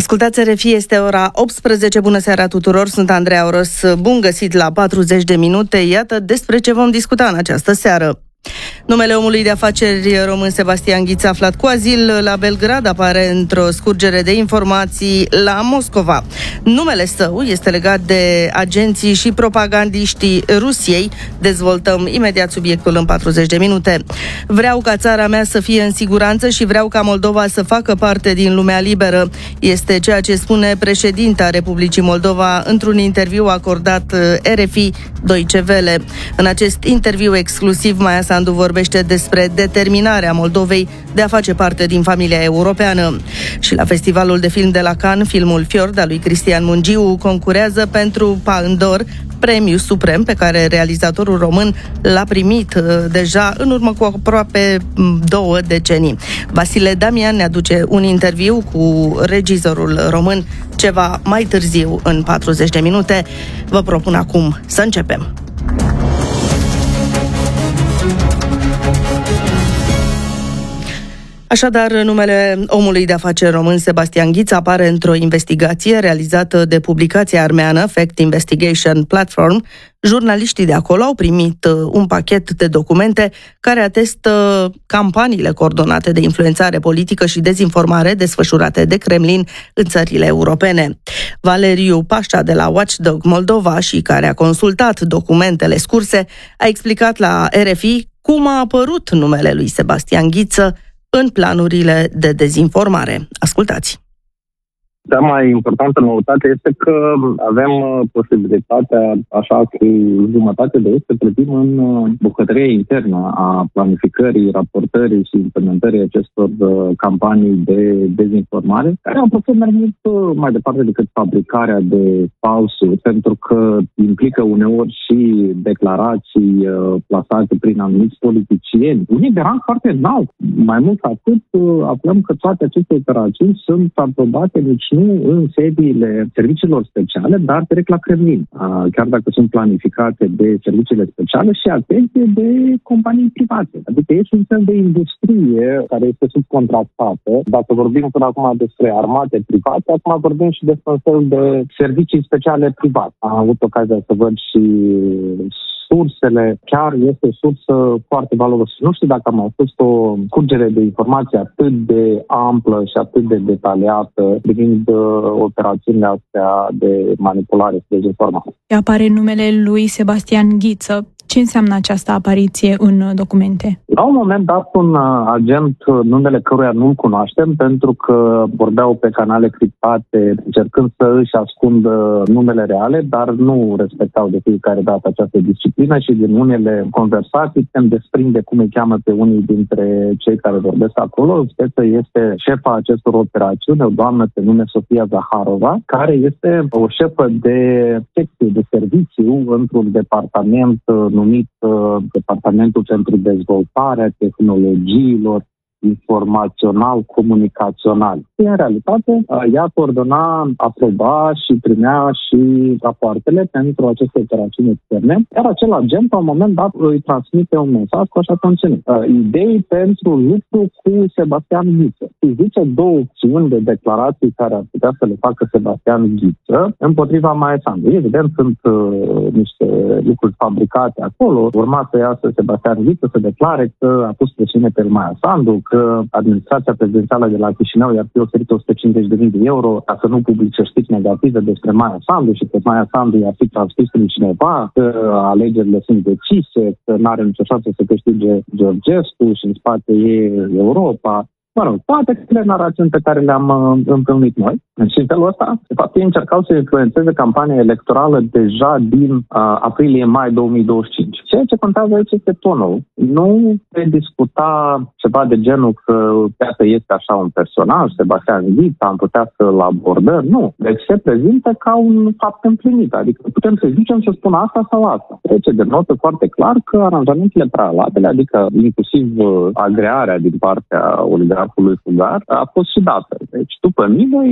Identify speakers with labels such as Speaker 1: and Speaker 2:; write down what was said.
Speaker 1: Ascultați RFI, este ora 18. Bună seara tuturor, sunt Andreea Oros. Bun găsit la 40 de minute. Iată despre ce vom discuta în această seară. Numele omului de afaceri român Sebastian Ghiță, aflat cu azil la Belgrad, apare într-o scurgere de informații la Moscova. Numele său este legat de agenții și propagandiștii Rusiei. Dezvoltăm imediat subiectul în 40 de minute. Vreau ca țara mea să fie în siguranță și vreau ca Moldova să facă parte din lumea liberă. Este ceea ce spune președinta Republicii Moldova într-un interviu acordat RFI Deutsche Welle. În acest interviu exclusiv, Maia Sandu vorbește despre determinarea Moldovei de a face parte din familia europeană. Și la Festivalul de Film de la Cannes, filmul Fjord al lui Cristian Mungiu concurează pentru Palme d'Or, premiul suprem pe care realizatorul român l-a primit deja în urmă cu aproape 2 decenii. Vasile Damian ne aduce un interviu cu regizorul român ceva mai târziu în 40 de minute. Vă propun acum să începem. Așadar, numele omului de afaceri român Sebastian Ghiță apare într-o investigație realizată de publicația armeană Fact Investigation Platform. Jurnaliștii de acolo au primit un pachet de documente care atestă campaniile coordonate de influențare politică și dezinformare desfășurate de Kremlin în țările europene. Valeriu Pașa de la Watchdog Moldova, și care a consultat documentele scurse, a explicat la RFI cum a apărut numele lui Sebastian Ghiță în planurile de dezinformare. Ascultați!
Speaker 2: Cea mai importantă noutate este că avem posibilitatea, așa cu jumătate de să plătim în bucătăria internă a planificării, raportării și implementării acestor campanii de dezinformare, care au fost mai mult mai departe decât fabricarea de falsuri, pentru că implică uneori și declarații plasate prin anumiți politicieni, unii de rang foarte înalt. Mai mult atât, aflăm că toate aceste operațiuni sunt aprobate nici nu în sediile serviciilor speciale, dar direct la Kremlin. Chiar dacă sunt planificate de serviciile speciale și, atenție, de companii private. Adică este un fel de industrie care este subcontractată. Dacă vorbim până acum despre armate private, acum vorbim și despre un fel de servicii speciale private. Am avut ocazia să văd și sursele, chiar este o sursă foarte valoroasă. Nu știu dacă a mai fost o scurgere de informații atât de amplă și atât de detaliată privind operațiunile astea de manipulare și dezinformare.
Speaker 3: Apare numele lui Sebastian Ghiță. Ce înseamnă această apariție în documente?
Speaker 2: La un moment dat, un agent, numele căruia nu-l cunoaștem, pentru că vorbeau pe canale criptate, încercând să își ascundă numele reale, dar nu respectau de fiecare dată această disciplină și din unele conversații putem desprinde cum îi cheamă pe unii dintre cei care vorbesc acolo. Speță este șefa acestor operațiuni, o doamnă pe nume Sofia Zaharova, care este o șefă de secție de serviciu într-un departament numit Departamentul pentru Dezvoltarea Tehnologiilor informațional-comunicațional. În realitate, ea coordona, aproba și primea și rapoartele pentru aceste operațiuni externe, iar acel agent, la un moment dat, îi transmite un mesaj cu așa conținut. Idei pentru lucru cu Sebastian Ghiță. Îi zice 2 opțiuni de declarații care ar putea să le facă Sebastian Ghiță împotriva Maia Sandu. Evident, sunt niște lucruri fabricate acolo. Urma să iasă Sebastian Ghiță să declare că a pus presiune pe Maia Sandu, că administrația prezidențială de la Chișinău i-ar fi oferit 150.000 de euro ca să nu publice știri negative despre Maia Sandu și că Maia Sandu i-ar fi transmis prin cineva, că alegerile sunt decise, că n-are nicio șansă să câștige Georgescu și în spate e Europa. Mă rog, toate cele narațiuni pe care le-am întâlnit noi. Și în felul ăsta, de fapt, ei încercau să influențeze campania electorală deja din aprilie-mai 2025. Ceea ce contează aici este tonul. Nu se discuta ceva de genul că poate este așa un personaj, Sebastian Ghiță, am putea să-l abordăm. Nu. Deci se prezintă ca un fapt împlinit. Adică putem să zicem să spună asta sau asta. Trece de notă foarte clar că aranjamentele prealabile, adică inclusiv agrearea din partea oligarhului Fugar, a fost și dată. Deci, după mine,